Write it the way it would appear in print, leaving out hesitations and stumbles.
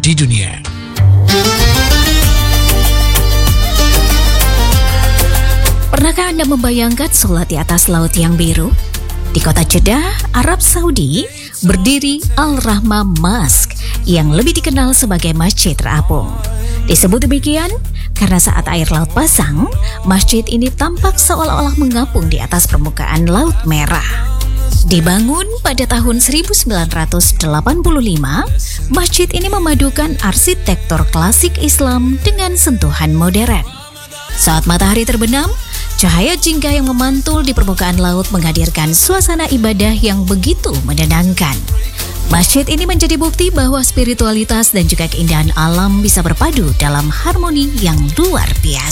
di dunia. Pernahkah Anda membayangkan sholat di atas laut yang biru? Di kota Jeddah, Arab Saudi, berdiri Al-Rahma Mosque yang lebih dikenal sebagai Masjid Terapung. Disebut demikian karena saat air laut pasang, masjid ini tampak seolah-olah mengapung di atas permukaan Laut Merah. Dibangun pada tahun 1985, masjid ini memadukan arsitektur klasik Islam dengan sentuhan modern. Saat matahari terbenam, cahaya jingga yang memantul di permukaan laut menghadirkan suasana ibadah yang begitu menenangkan. Masjid ini menjadi bukti bahwa spiritualitas dan juga keindahan alam bisa berpadu dalam harmoni yang luar biasa.